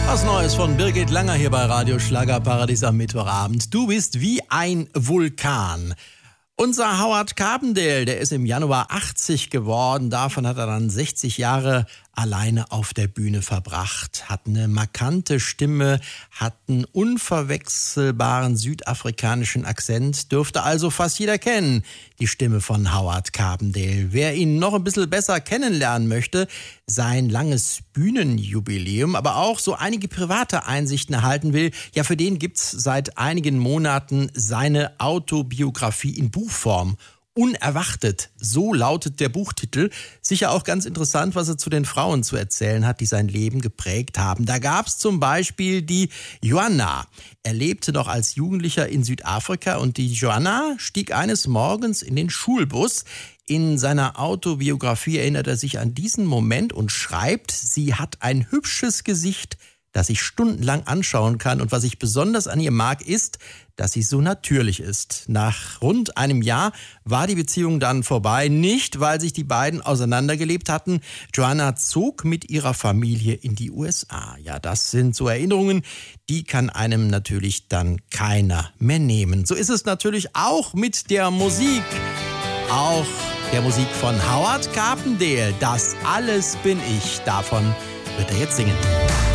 Was Neues von Birgit Langer hier bei Radio Schlagerparadies am Mittwochabend. Du bist wie ein Vulkan. Unser Howard Carpendale, der ist im Januar 80 geworden. Davon hat er dann 60 Jahre alleine auf der Bühne verbracht. Hat eine markante Stimme, hat einen unverwechselbaren südafrikanischen Akzent. Dürfte also fast jeder kennen, die Stimme von Howard Carpendale. Wer ihn noch ein bisschen besser kennenlernen möchte, sein langes Bühnenjubiläum, aber auch so einige private Einsichten erhalten will, ja, für den gibt's seit einigen Monaten seine Autobiografie in Buchform. Unerwartet, so lautet der Buchtitel. Sicher auch ganz interessant, was er zu den Frauen zu erzählen hat, die sein Leben geprägt haben. Da gab's zum Beispiel die Joanna. Er lebte noch als Jugendlicher in Südafrika und die Joanna stieg eines Morgens in den Schulbus. In seiner Autobiografie erinnert er sich an diesen Moment und schreibt, sie hat ein hübsches Gesicht, das ich stundenlang anschauen kann. Und was ich besonders an ihr mag, ist, dass sie so natürlich ist. Nach rund einem Jahr war die Beziehung dann vorbei. Nicht, weil sich die beiden auseinandergelebt hatten. Joanna zog mit ihrer Familie in die USA. Ja, das sind so Erinnerungen, die kann einem natürlich dann keiner mehr nehmen. So ist es natürlich auch mit der Musik. Auch der Musik von Howard Carpendale. Das alles bin ich. Davon wird er jetzt singen.